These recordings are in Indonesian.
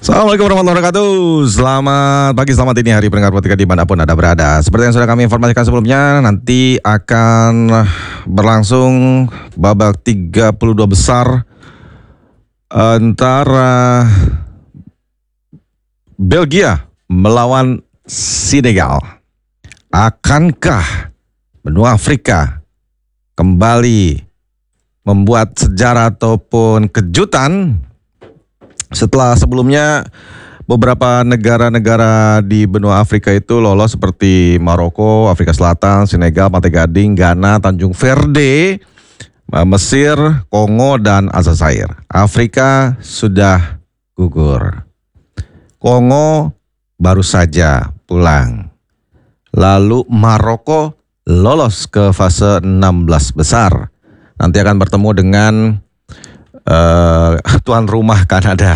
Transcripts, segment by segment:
Assalamualaikum warahmatullahi wabarakatuh. Selamat pagi, selamat dini hari pendengar podcast dimanapun Anda berada. Seperti yang sudah kami informasikan sebelumnya, nanti akan berlangsung babak 32 besar antara Belgia melawan Senegal. Akankah benua Afrika kembali membuat sejarah ataupun kejutan setelah sebelumnya beberapa negara-negara di benua Afrika itu lolos seperti Maroko, Afrika Selatan, Senegal, Pantai Gading, Ghana, Tanjung Verde, Mesir, Kongo, dan Aljazair. Afrika sudah gugur. Kongo baru saja pulang. Lalu Maroko lolos ke fase 16 besar. Nanti akan bertemu dengan tuan rumah Kanada.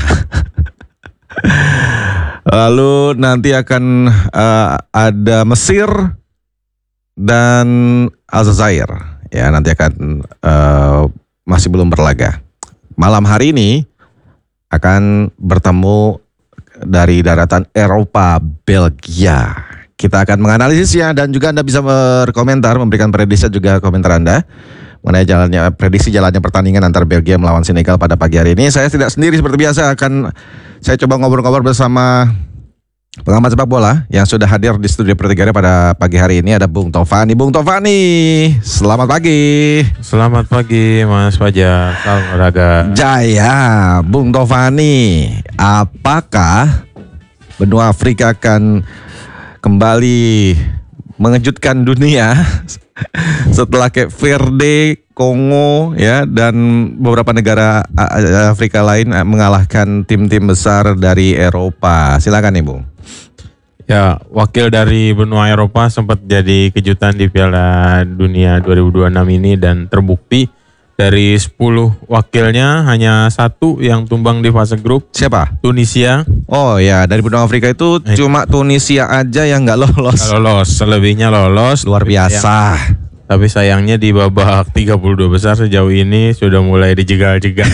Lalu nanti akan ada Mesir dan Aljazair. Ya, nanti akan masih belum berlaga. Malam hari ini akan bertemu dari daratan Eropa, Belgia. Kita akan menganalisisnya dan juga Anda bisa berkomentar, memberikan prediksi juga komentar Anda mengenai prediksi jalannya pertandingan antara Belgia melawan Senegal pada pagi hari ini. Saya tidak sendiri seperti biasa, saya coba ngobrol-ngobrol bersama pengamat sepak bola yang sudah hadir di studio Pertiga pada pagi hari ini. Ada Bung Tovani. Bung Tovani, selamat pagi. Selamat pagi Mas Fajar, salam olahraga. Jaya, Bung Tovani, apakah benua Afrika akan kembali mengejutkan dunia setelah Cape Verde, Kongo ya dan beberapa negara Afrika lain mengalahkan tim-tim besar dari Eropa? Silakan nih, Bung. Ya, wakil dari benua Eropa sempat jadi kejutan di Piala Dunia 2026 ini dan terbukti dari 10 wakilnya hanya satu yang tumbang di fase grup. Siapa? Tunisia. Oh ya, dari benua Afrika itu cuma Tunisia aja yang nggak lolos. Nggak lolos, selebihnya lolos. Luar biasa. Tapi sayangnya di babak 32 besar sejauh ini sudah mulai dijegal-jegal.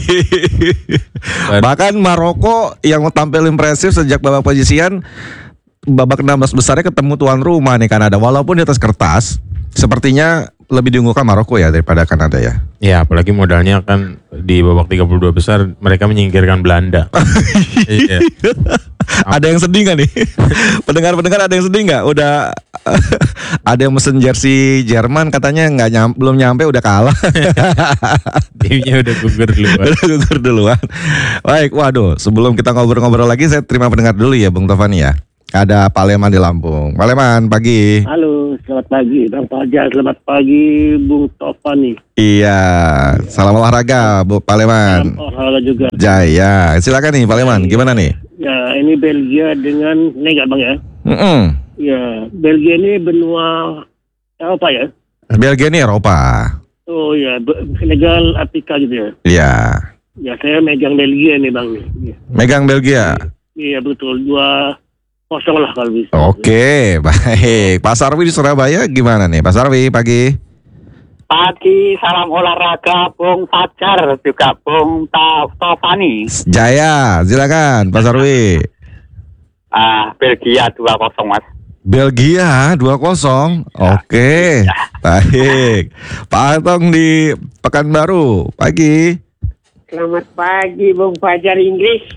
Bahkan Maroko yang tampil impresif sejak babak penyisihan, babak 16 besarnya ketemu tuan rumah nih Kanada. Walaupun di atas kertas sepertinya lebih diunggulkan Maroko ya daripada Kanada ya. Ya, apalagi modalnya kan di babak 32 besar mereka menyingkirkan Belanda. Iya. Ada yang sedih gak nih? Pendengar-pendengar ada yang sedih gak? Udah ada yang mesen jersey Jerman katanya belum nyampe udah kalah. Timnya udah gugur duluan. Udah gugur duluan. Baik, waduh, sebelum kita ngobrol-ngobrol lagi saya terima pendengar dulu ya Bung Tovani ya. Ada Pak Leman di Lampung. Pak Leman, pagi. Halo, selamat pagi Bang Fajar, selamat pagi Bung Tovani. Iya, salam olahraga Bu Pak Leman. Salam olahraga juga. Jaya, silakan nih Pak Leman, gimana nih? Ya, ini Belgia dengan Senegal Bang ya. Ya, Belgia ini benua Eropa ya. Belgia ini Eropa. Oh ya, Senegal Afrika gitu ya. Iya. Ya, saya megang Belgia nih Bang. Ya. Megang Belgia. Iya betul, 2-0 lah kalau bisa. Oke, baik. Pak Sarwi di Surabaya gimana nih? Pak Sarwi pagi. Pagi, salam olahraga Bung Fajar, juga Bung Tovani. Jaya, silakan Pak Sarwi. Belgia 2-0 Mas. Belgia 2-0. Oke, baik. Pak Antong di Pekanbaru, pagi. Selamat pagi Bung Fajar Inggris.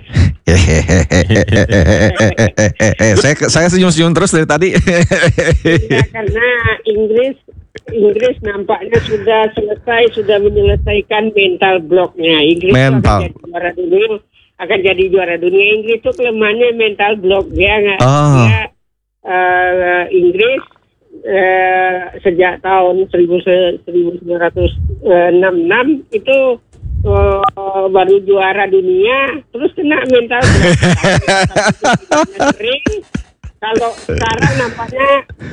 Saya senyum-senyum terus dari tadi. Ya, karena Inggris nampaknya sudah menyelesaikan mental blocknya. Inggris akan jadi juara dunia. Inggris itu kelemahannya mental block. Inggris sejak tahun 1966 itu baru juara dunia, terus kena mental block. Kalau sekarang nampaknya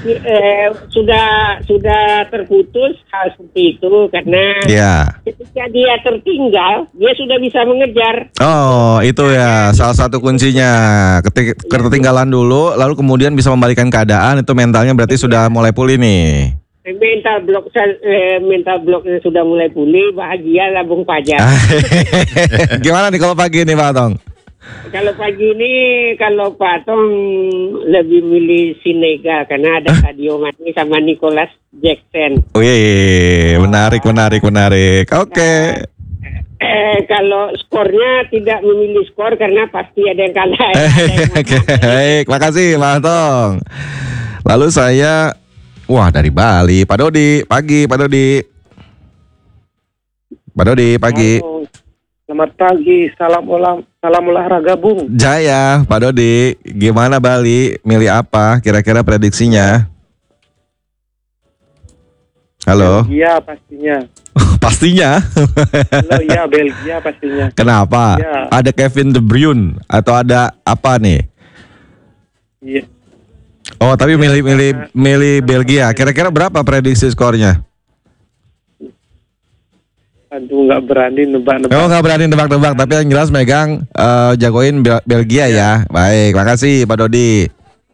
sudah terputus hal seperti itu karena ketika dia tertinggal dia sudah bisa mengejar. Oh, itu ya salah satu kuncinya. Ketertinggalan dulu lalu kemudian bisa membalikan keadaan, itu mentalnya berarti sudah mulai pulih nih. Mental blocknya sudah mulai pulih, bahagia lah Bung Fajar. Gimana nih kalau pagi nih Pak Tong? Kalau pagi ini, kalau Pak Tom lebih milih Senegal karena ada Sadio Mane sama Nicolas Jackson. Wih, menarik. Oke. Kalau skornya tidak memilih skor karena pasti ada yang kalah. Baik, makasih Pak Tong. Lalu saya, dari Bali, Pak Dodi, pagi Pak Dodi. Pak Dodi, pagi. Halo. Selamat pagi, salam olahraga Bung. Jaya, Pak Dodi, gimana Bali? Milih apa? Kira-kira prediksinya? Halo. Belgia pastinya. Pastinya. Halo, ya Belgia pastinya. Kenapa? Ya. Ada Kevin De Bruyne atau ada apa nih? Iya. Oh, tapi milih Belgia. Kira-kira berapa prediksi skornya? Aduh, nggak berani nebak-nebak. Oh, nggak berani nebak-nebak, tapi yang jelas megang jagoin Belgia ya. Baik, makasih Pak Dodi.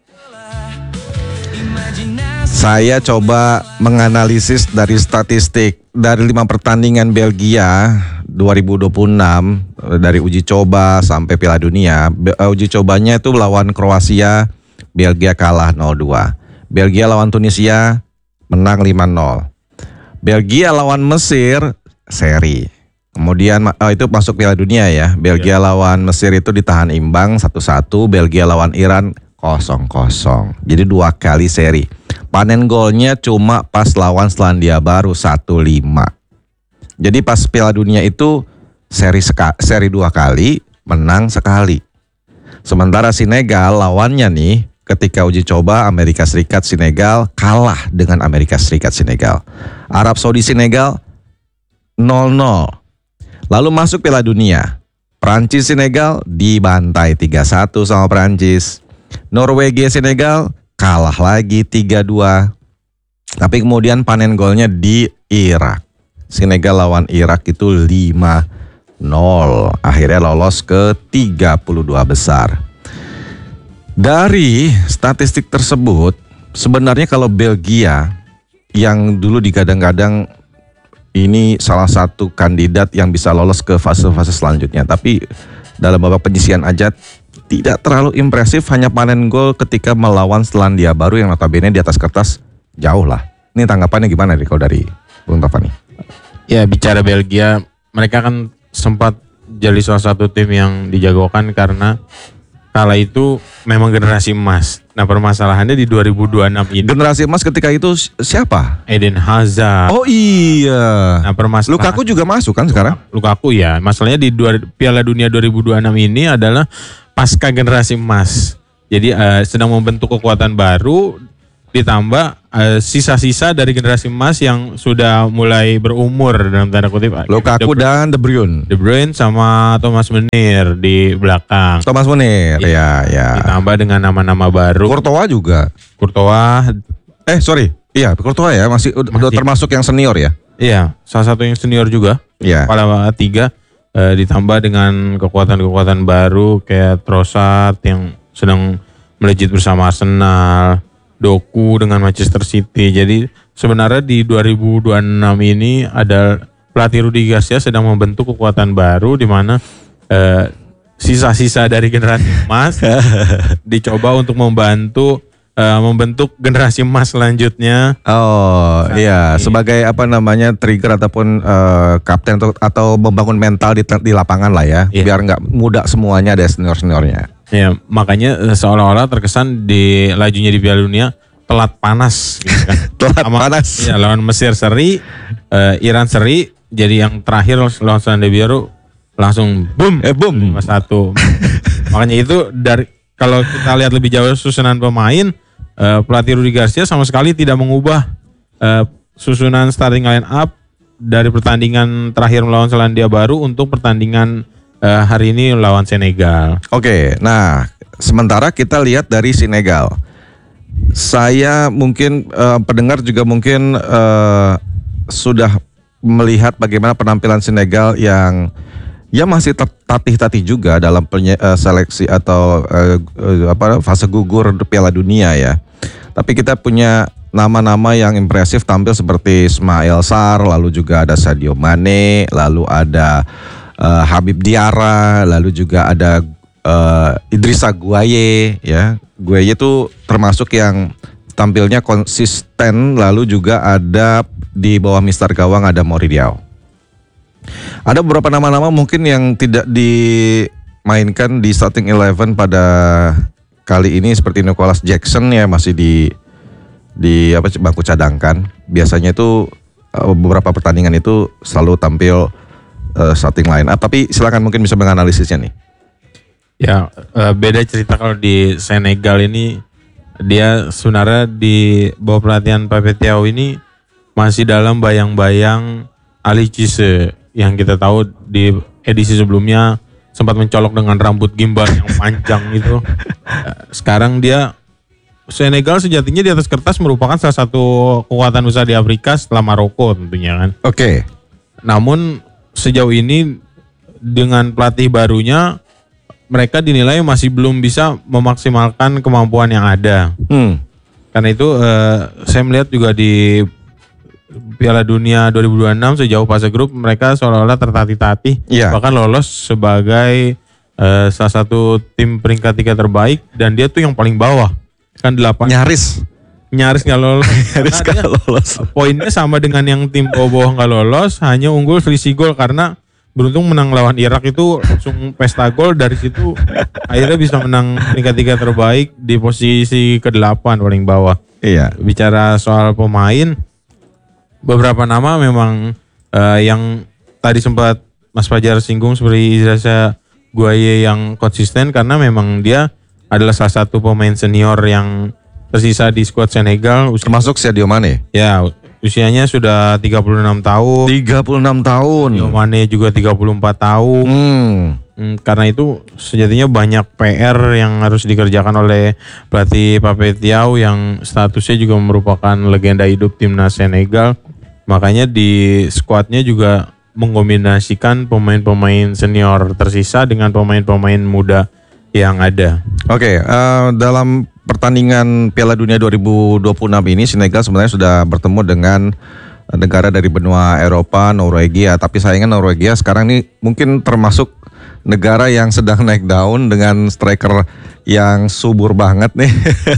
Saya coba menganalisis dari statistik dari 5 pertandingan Belgia 2026 dari uji coba sampai Piala Dunia. Uji cobanya itu lawan Kroasia, Belgia kalah 0-2. Belgia lawan Tunisia menang 5-0. Belgia lawan Mesir seri. Kemudian itu masuk Piala Dunia ya. Belgia lawan Mesir itu ditahan imbang 1-1, Belgia lawan Iran 0-0. Jadi 2 kali seri. Panen golnya cuma pas lawan Selandia Baru 1-5. Jadi pas Piala Dunia itu seri 2 kali, menang sekali. Sementara Senegal lawannya nih ketika uji coba Amerika Serikat Senegal kalah dengan Amerika Serikat Senegal. Arab Saudi Senegal 0-0. Lalu masuk Piala Dunia. Prancis Senegal dibantai 3-1 sama Prancis. Norwegia Senegal kalah lagi 3-2. Tapi kemudian panen golnya di Irak. Senegal lawan Irak itu 5-0. Akhirnya lolos ke 32 besar. Dari statistik tersebut, sebenarnya kalau Belgia yang dulu digadang-gadang ini salah satu kandidat yang bisa lolos ke fase-fase selanjutnya. Tapi dalam babak penyisihan aja tidak terlalu impresif, hanya panen gol ketika melawan Selandia Baru yang notabene di atas kertas jauh lah. Ini tanggapannya gimana nih kalau dari Bung Tofani? Ya, bicara Belgia, mereka kan sempat jadi salah satu tim yang dijagokan karena kala itu memang generasi emas. Nah, permasalahannya di 2026 ini. Generasi emas ketika itu siapa? Eden Hazard. Oh iya. Nah, permasalahan Lukaku juga masuk kan sekarang? Lukaku ya. Masalahnya di Piala Dunia 2026 ini adalah pasca generasi emas. Jadi sedang membentuk kekuatan baru ditambah sisa-sisa dari generasi emas yang sudah mulai berumur dalam tanda kutip. Lukaku dan De Bruyne. De Bruyne sama Thomas Meunier di belakang. Thomas Meunier, ya. Ditambah dengan nama-nama baru. Courtois juga. Courtois ya masih termasuk yang senior ya. Iya, salah satu yang senior juga. Iya. Kepala 3 ditambah dengan kekuatan-kekuatan baru kayak Trossard yang sedang melejit bersama Arsenal, Doku dengan Manchester City. Jadi sebenarnya di 2026 ini ada pelatih Rudi Garcia sedang membentuk kekuatan baru di mana sisa-sisa dari generasi emas dicoba untuk membentuk generasi emas selanjutnya. Oh iya, sebagai trigger ataupun kapten atau membangun mental di lapangan lah ya, biar nggak muda semuanya, ada senior-seniornya. Ya, makanya seolah-olah terkesan di lajunya di Piala Dunia telat panas gitu kan. Telat panas. Ya, lawan Mesir seri, Iran seri, jadi yang terakhir lawan Selandia Baru langsung boom 5-1. Makanya itu dari kalau kita lihat lebih jauh susunan pemain, pelatih Rudi Garcia sama sekali tidak mengubah susunan starting line up dari pertandingan terakhir melawan Selandia Baru untuk pertandingan hari ini lawan Senegal. Oke, nah sementara kita lihat dari Senegal, saya mungkin pendengar juga mungkin sudah melihat bagaimana penampilan Senegal yang masih tatih-tatih juga dalam seleksi atau fase gugur Piala Dunia ya. Tapi kita punya nama-nama yang impresif tampil seperti Ismail Sarr, lalu juga ada Sadio Mane, lalu ada Habib Diarra, lalu juga ada Idrissa Gueye ya. Gueye itu termasuk yang tampilnya konsisten, lalu juga ada di bawah Mister Gawang ada Mori Diaw. Ada beberapa nama-nama mungkin yang tidak dimainkan di starting 11 pada kali ini seperti Nicholas Jackson ya, masih di bangku cadangkan. Biasanya itu beberapa pertandingan itu selalu tampil starting line up, tapi silakan mungkin bisa menganalisisnya nih. Ya, beda cerita kalau di Senegal ini, dia sebenarnya di bawah pelatihan Pape Thiaw ini masih dalam bayang-bayang Ali Cisse yang kita tahu di edisi sebelumnya sempat mencolok dengan rambut gimbal yang panjang itu. Sekarang dia Senegal sejatinya di atas kertas merupakan salah satu kekuatan usaha di Afrika setelah Maroko tentunya kan. Oke. Namun sejauh ini dengan pelatih barunya mereka dinilai masih belum bisa memaksimalkan kemampuan yang ada. Karena itu saya melihat juga di Piala Dunia 2026 sejauh fase grup mereka seolah-olah tertatih-tatih, bahkan lolos sebagai salah satu tim peringkat 3 terbaik dan dia tuh yang paling bawah. Kan 8 nyaris nggak lolos. Nyaris nggak lolos. Poinnya sama dengan yang tim bawah nggak lolos, hanya unggul selisih gol karena beruntung menang lawan Irak itu langsung pesta gol, dari situ akhirnya bisa menang peringkat 3 terbaik di posisi ke-8 paling bawah. Iya. Bicara soal pemain, beberapa nama memang yang tadi sempat Mas Fajar singgung seperti Idrissa Gueye yang konsisten karena memang dia adalah salah satu pemain senior yang tersisa di skuad Senegal. Termasuk Sadio Mane. Ya, usianya sudah 36 tahun. 36 tahun. Sadio Mane juga 34 tahun. Karena itu sejatinya banyak PR yang harus dikerjakan oleh pelatih Pape Thiaw yang statusnya juga merupakan legenda hidup timnas Senegal. Makanya di skuadnya juga mengkombinasikan pemain-pemain senior tersisa dengan pemain-pemain muda yang ada. Oke, dalam pertandingan Piala Dunia 2026 ini Senegal sebenarnya sudah bertemu dengan negara dari benua Eropa, Norwegia. Tapi sayangnya Norwegia sekarang ini mungkin termasuk negara yang sedang naik daun dengan striker yang subur banget nih.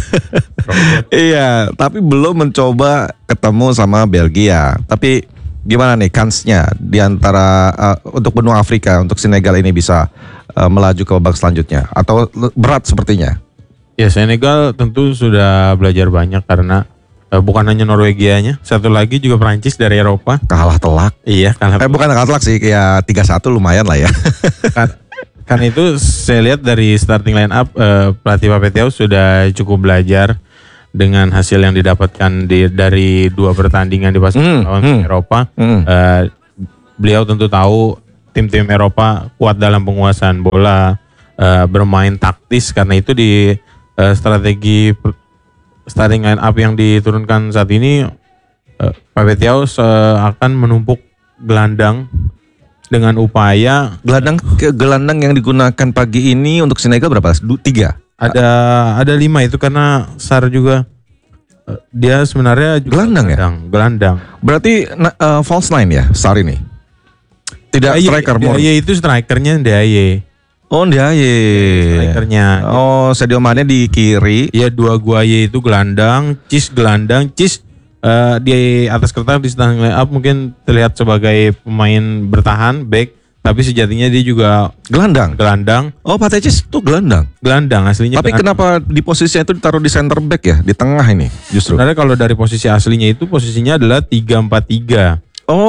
Iya, tapi belum mencoba ketemu sama Belgia. Tapi gimana nih kansnya di antara untuk benua Afrika, untuk Senegal ini bisa melaju ke babak selanjutnya atau berat sepertinya? Ya, Senegal tentu sudah belajar banyak karena bukan hanya Norwegianya, satu lagi juga Prancis dari Eropa. Kalah telak. Iya, kalah. Bukan kalah telak sih, kayak 3-1 lumayan lah ya. Kan itu saya lihat dari starting line up pelatih Pape Thiaw sudah cukup belajar dengan hasil yang didapatkan dari 2 pertandingan di fase lawan Eropa. Beliau tentu tahu tim-tim Eropa kuat dalam penguasaan bola, bermain taktis, karena itu di strategi starting line up yang diturunkan saat ini Pape Thiaw akan menumpuk gelandang dengan upaya gelandang yang digunakan pagi ini untuk Senegal berapa? 3? Ada 5 itu karena Sar juga dia sebenarnya juga gelandang. Berarti false nine ya Sar ini? Tidak striker murni. Ndiaye itu strikernya Ndiaye. Oh, Ndiaye. Strikernya. Oh, Sadio Mane di kiri. Iya, 2 Gueye itu gelandang, Cis gelandang. Cis di atas kertas di starting line up mungkin terlihat sebagai pemain bertahan back, tapi sejatinya dia juga gelandang. Oh, Patecis itu gelandang aslinya. Tapi kenapa di posisinya itu ditaruh di center back ya, di tengah ini justru? Sebenarnya kalau dari posisi aslinya itu posisinya adalah 3-4-3.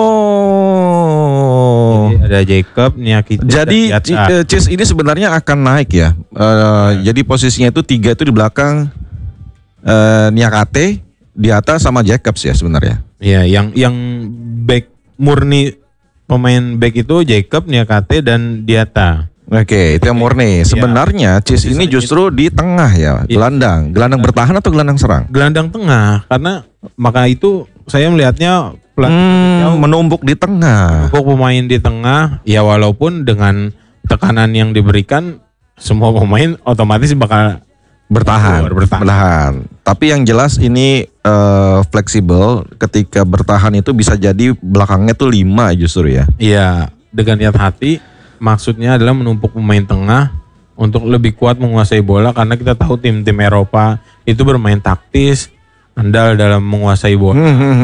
Oh. Jadi ada Jacob, Niakite. Jadi Cis ini sebenarnya akan naik ya. Jadi posisinya itu 3 itu di belakang Niakate, di atas sama Jacobs ya sebenarnya. Iya, yang back murni pemain back itu Jacob, Niakate dan Diatta. Oke, itu yang murni. Sebenarnya Cis ini justru di tengah ya, gelandang bertahan atau gelandang serang? Gelandang tengah, karena maka itu saya melihatnya menumpuk di tengah. Menumpuk pemain di tengah, ya walaupun dengan tekanan yang diberikan semua pemain otomatis bakal bertahan. Tapi yang jelas ini fleksibel, ketika bertahan itu bisa jadi belakangnya tuh 5 justru ya. Iya, dengan niat hati maksudnya adalah menumpuk pemain tengah untuk lebih kuat menguasai bola, karena kita tahu tim-tim Eropa itu bermain taktis, andal dalam menguasai bola.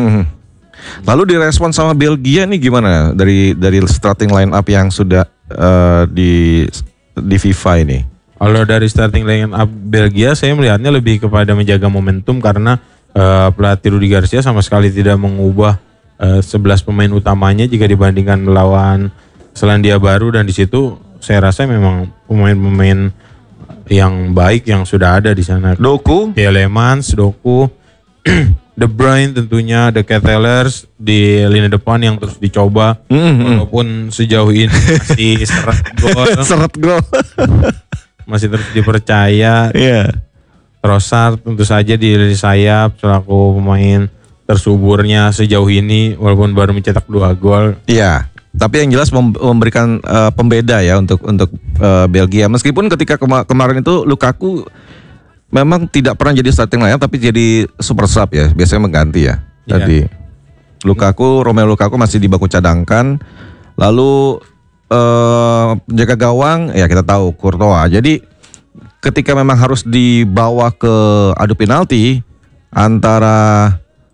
Lalu direspon sama Belgia nih gimana dari starting line up yang sudah di FIFA ini? Kalau dari starting line up Belgia, saya melihatnya lebih kepada menjaga momentum, karena pelatih Rudi Garcia sama sekali tidak mengubah 11 pemain utamanya jika dibandingkan melawan Selandia Baru, dan di situ saya rasa memang pemain-pemain yang baik yang sudah ada di sana. Doku, Tielemans, Doku, De Bruyne tentunya, The Kettelers di lini depan yang terus dicoba, walaupun sejauh ini masih seret gol, masih terus dipercaya. Trossard tentu saja di lini sayap selaku pemain tersuburnya sejauh ini, walaupun baru mencetak 2 gol. Iya, tapi yang jelas memberikan pembeda ya untuk Belgia. Meskipun ketika kemarin itu Lukaku memang tidak pernah jadi starting line up, tapi jadi super sub ya, biasanya mengganti ya. Tadi Romelu Lukaku masih di bangku cadangkan. Lalu penjaga gawang ya kita tahu Courtois. Jadi ketika memang harus dibawa ke adu penalti antara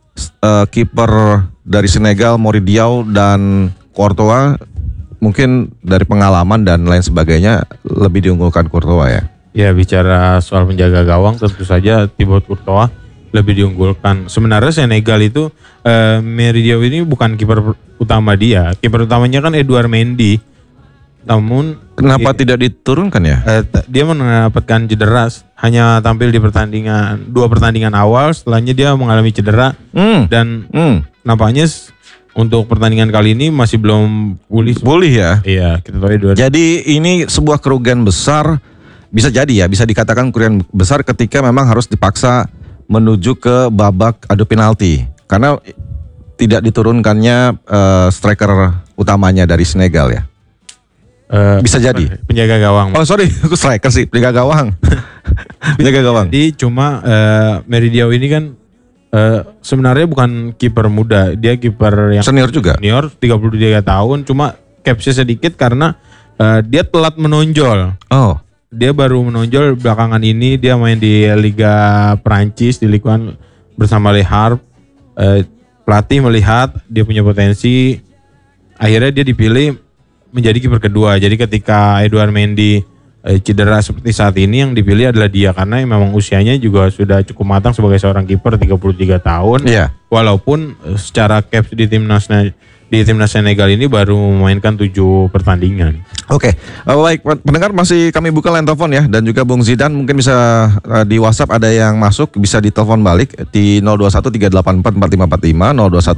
kiper dari Senegal Mory Diaw dan Courtois, mungkin dari pengalaman dan lain sebagainya lebih diunggulkan Courtois ya. Ya, bicara soal penjaga gawang tentu saja Thibaut Courtois lebih diunggulkan. Sebenarnya Senegal itu Mory Diaw ini bukan kiper utama dia. Kiper utamanya kan Edouard Mendy. Namun kenapa tidak diturunkan ya? Dia mendapatkan cedera, hanya tampil di 2 pertandingan awal, setelahnya dia mengalami cedera dan nampaknya untuk pertandingan kali ini masih belum pulih ya. Iya, kita tahu Edouard. Jadi ini sebuah kerugian besar, bisa jadi ya, bisa dikatakan kerugian besar ketika memang harus dipaksa menuju ke babak adu penalti karena tidak diturunkannya striker utamanya dari Senegal ya. Bisa jadi penjaga gawang. Oh sorry, aku striker sih, penjaga gawang. Penjaga gawang. Jadi cuma Mory Diaw ini kan sebenarnya bukan kiper muda, dia kiper yang senior juga. Senior 33 tahun, cuma capsnya sedikit karena dia telat menonjol. Oh. Dia baru menonjol belakangan ini, dia main di Liga Prancis di Ligue 1 bersama Le Havre. Pelatih melihat dia punya potensi, akhirnya dia dipilih menjadi kiper kedua. Jadi ketika Edouard Mendy cedera seperti saat ini, yang dipilih adalah dia karena memang usianya juga sudah cukup matang sebagai seorang kiper 33 tahun. Iya. Walaupun secara caps di timnas Senegal ini baru memainkan 7 pertandingan. Oke, baik pendengar, masih kami buka line telepon ya, dan juga Bung Zidan mungkin bisa di WhatsApp ada yang masuk, bisa ditelepon balik di 0213844545,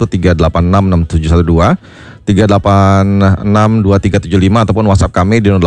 0213866712, 3862375 ataupun WhatsApp kami di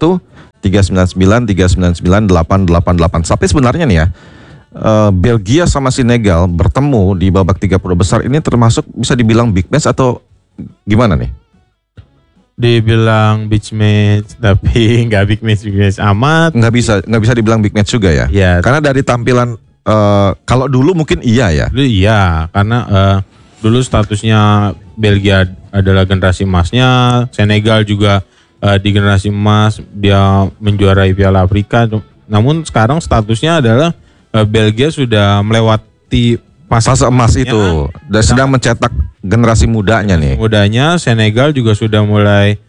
081399399888. Tapi sebenarnya nih ya, Belgia sama Senegal bertemu di babak 30 besar ini termasuk bisa dibilang big match atau gimana nih? Dibilang big match tapi nggak big match amat. Nggak bisa dibilang big match juga ya? Iya. Karena dari tampilan kalau dulu mungkin iya ya. Dulu iya, karena dulu statusnya Belgia adalah generasi emasnya, Senegal juga di generasi emas, dia menjuarai Piala Afrika. Namun sekarang statusnya adalah Belgia sudah melewati fase emas itu dan sedang mencetak generasi mudanya nih. Mudanya Senegal juga sudah mulai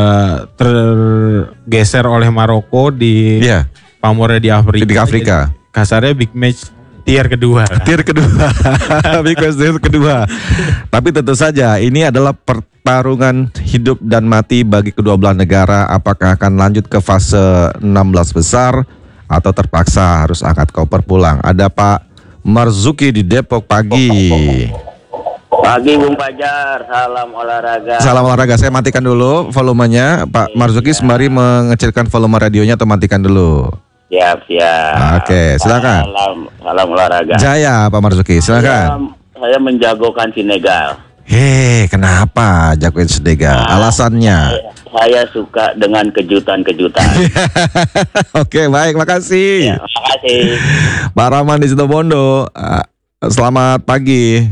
tergeser oleh Maroko di pamornya di Afrika. Di Afrika. Kasarnya big match tier kedua. Tier kedua. Big match tier kedua. Tapi tentu saja ini adalah pertarungan hidup dan mati bagi kedua belah negara. Apakah akan lanjut ke fase 16 besar atau terpaksa harus angkat koper pulang? Ada Pak Marzuki di Depok pagi. Pagi Bung Fajar, salam olahraga. Salam olahraga. Saya matikan dulu volumenya. Pak Marzuki sembari mengecilkan volume radionya atau matikan dulu. Siap. Oke, silakan. Salam olahraga. Jaya Pak Marzuki, silakan. Saya menjagokan Senegal. Kenapa jagoin Senegal? Alasannya? Saya suka dengan kejutan-kejutan. Oke, baik, makasih. Ya, makasih. Pak Rahman di Situbondo. Selamat pagi.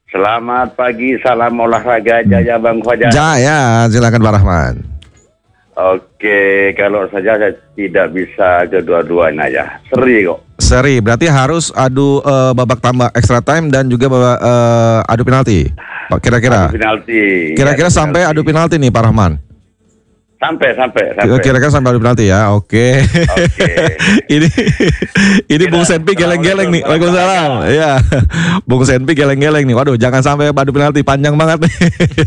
Selamat pagi, salam olahraga Jaya Bang Fajar. Jaya, silakan Pak Rahman. Oke, kalau saja saya tidak bisa kedua-duanya ya. Seri kok. Seri, berarti harus adu babak tambah extra time dan juga adu penalti. Pak, kira-kira. Penalti. Kira-kira Ya, sampai adu penalti nih Pak Rahman. Sampai. Kira-kira sampai adu penalti ya. Oke. Oke. ini Bung Senpi geleng-geleng nih. Waalaikumsalam. Iya. Bung Senpi geleng-geleng nih. Waduh, jangan sampai adu penalti, panjang banget nih.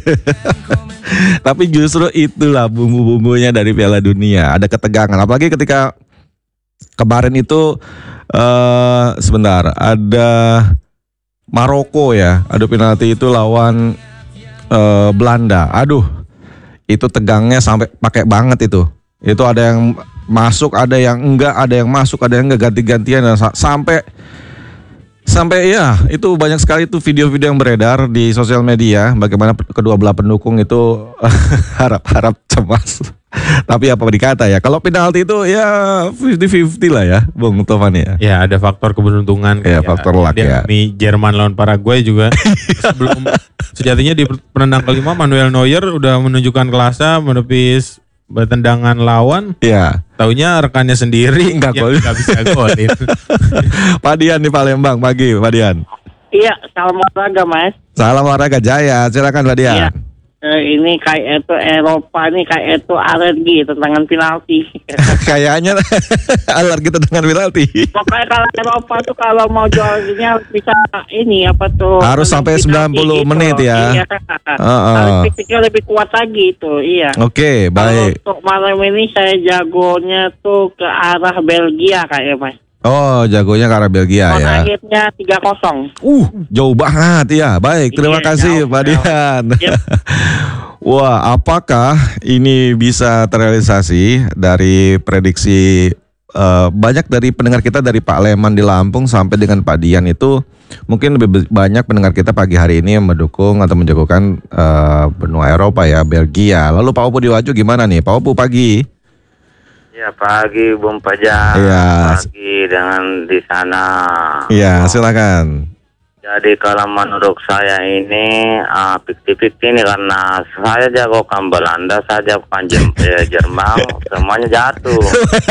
Tapi justru itulah bumbu-bumbunya dari Piala Dunia. Ada ketegangan. Apalagi ketika kemarin itu sebentar, ada Maroko ya. Adu penalti itu lawan Belanda. Aduh, itu tegangnya sampai pakai banget itu. Itu ada yang masuk, ada yang enggak, ada yang masuk, ada yang enggak, ganti-gantian dan sampai ya itu banyak sekali itu video-video yang beredar di sosial media bagaimana kedua belah pendukung itu harap-harap cemas. Tapi apa dikata ya, kalau penalti itu ya 50-50 lah ya Bung Tovan ya. Ya ada faktor keberuntungan. Ya faktor luck ya. Di Jerman lawan Paraguay juga sebelum sejatinya di penendang kelima Manuel Neuer udah menunjukkan kelasa menepis tendangan lawan. Ya. Taunya rekannya sendiri nggak bisa golin. Pak Dian di Palembang pagi, Pak Dian. Iya, salam olahraga Mas. Salam olahraga Jaya, silakan Pak Dian. Iya. Ini kayak itu Eropa nih kayak itu alergi tendangan penalti. Kayaknya alergi tendangan penalti. Pokoknya kalau Eropa tuh kalau mau jualnya bisa ini apa tuh? Harus sampai 90 gitu. menit ya. Iya. Harus fisiknya lebih kuat lagi itu. Iya. Oke, baik. Kalau untuk malam ini saya jagonya tuh ke arah Belgia kayaknya Mas. Oh, jagonya ke arah Belgia ya. Akhirnya 3-0. Jauh banget ya. Baik, terima kasih Pak Dian. Yep. Wah, apakah ini bisa terrealisasi dari prediksi banyak dari pendengar kita dari Pak Leman di Lampung sampai dengan Pak Dian itu mungkin lebih banyak pendengar kita pagi hari ini yang mendukung atau menjagokan benua Eropa ya, Belgia. Lalu Pak Opu di Wajo gimana nih? Pak Opu pagi. Ya pagi Bung Pajak. Ya. Pagi dengan di sana. Iya, silakan. Jadi kalau menurut saya ini 50-50 ini karena saya jagokan Belanda, saya jagokan Jerman, semuanya jatuh.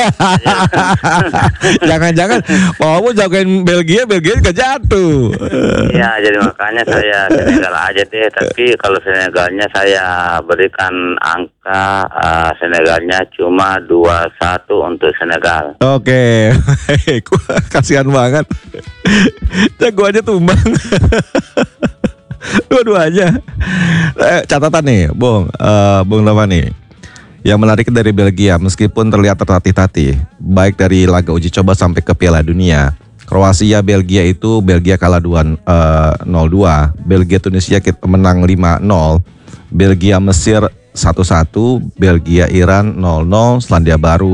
Jangan-jangan mau jagoin Belgia nggak jatuh. Iya, jadi makanya saya Senegal aja deh. Tapi kalau Senegalnya saya berikan angka Senegalnya cuma 2-1 untuk Senegal. Oke, kasihan banget. Jagoannya tumbang. Dua-duanya. Catatan nih, Bung Tovan nih. Yang menarik dari Belgia, meskipun terlihat tertatih-tatih, baik dari laga uji coba sampai ke Piala Dunia. Kroasia, Belgia itu Belgia kalah 0-2, Belgia Tunisia menang 5-0, Belgia Mesir 1-1, Belgia Iran 0-0, Selandia Baru